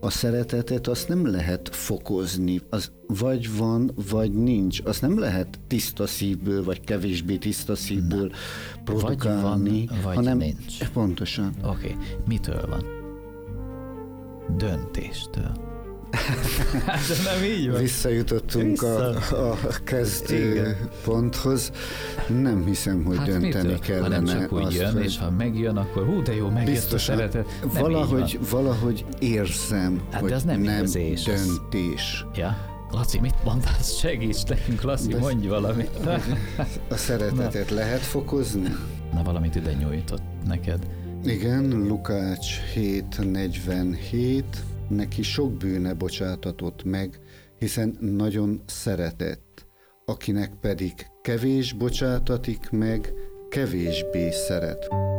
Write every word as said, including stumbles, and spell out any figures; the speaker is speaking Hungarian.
a szeretetet azt nem lehet fokozni, az vagy van, vagy nincs. Azt nem lehet tiszta szívből, vagy kevésbé tiszta szívből Na. produkálni, vagy van, vagy hanem nincs. Pontosan. Oké, okay. Mitől van? Döntéstől. Hát nem így van. Visszajutottunk Vissza. a, a kezdő Igen. ponthoz. Nem hiszem, hogy hát dönteni mitől? kellene. Ha nem csak úgy azt, jön, hogy... és ha megjön, akkor hú, de jó, megjött a szeretet. Nem valahogy, valahogy érzem, hát hogy az nem, nem érzés, döntés. Az... Ja? Laci, mit mondtál? Segíts nekünk, Laci, de mondj valamit. A szeretetet Na. lehet fokozni? Na, valamit ide nyújtott neked. Igen, Lukács hét negyvenhét. Neki sok bűne bocsátatott meg, hiszen nagyon szeretett. Akinek pedig kevés bocsátatik meg, kevésbé szeret.